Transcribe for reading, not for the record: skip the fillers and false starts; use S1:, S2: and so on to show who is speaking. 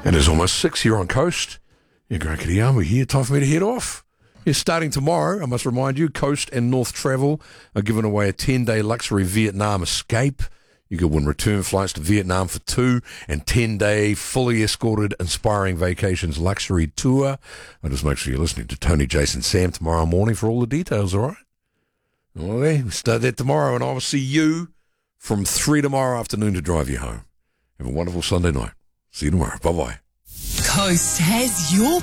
S1: It is almost 6 here on Coast. Yeah, Grant Kitayama here. Time for me to head off. Yeah, starting tomorrow, I must remind you, Coast and North Travel are giving away a 10-day luxury Vietnam escape. You could win return flights to Vietnam for 2 and 10-day fully escorted Inspiring Vacations luxury tour. I'll just make sure you're listening to Tony, Jason, Sam tomorrow morning for all the details, all right? Okay, we'll start that tomorrow, and I will see you from 3 tomorrow afternoon to drive you home. Have a wonderful Sunday night. See you tomorrow. Bye-bye.
S2: Coast has your